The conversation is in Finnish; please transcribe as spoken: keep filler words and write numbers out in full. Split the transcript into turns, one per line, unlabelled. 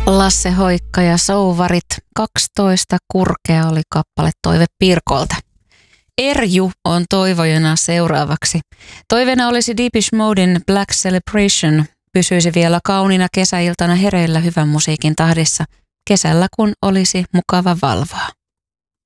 Lasse Hoikka ja Souvarit, kaksitoista kurkea oli kappale Toive Pirkolta. Erju on toivojana seuraavaksi. Toiveena olisi Depeche Moden Black Celebration. Pysyisi vielä kauniina kesäiltana hereillä hyvän musiikin tahdissa. Kesällä kun olisi mukava valvoa.